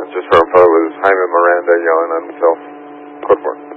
just for info, it was Jaime Miranda yelling at himself. Code 4.